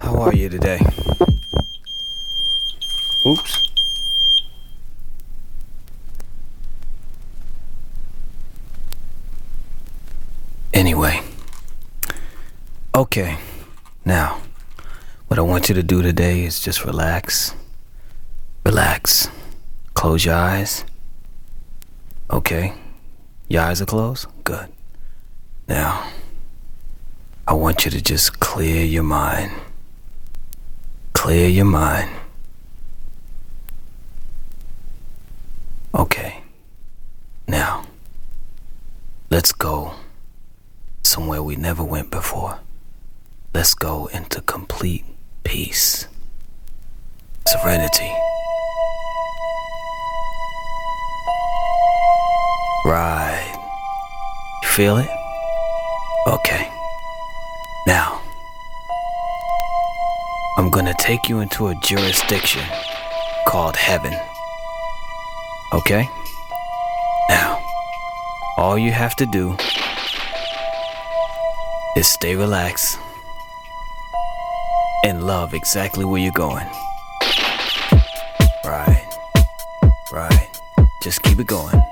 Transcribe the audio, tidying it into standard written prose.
How are you today? Oops. Anyway. Okay. Now, what I want you to do today is just relax. Relax. Close your eyes. Okay. Your eyes are closed? Good. Now, I want you to just clear your mind. Clear your mind. Okay. Now, let's go somewhere we never went before. Let's go into complete peace. Serenity. Right. You feel it? Okay. Now, I'm gonna take you into a jurisdiction called heaven. Okay? Now, all you have to do is stay relaxed and love exactly where you're going. Right. Just keep it going.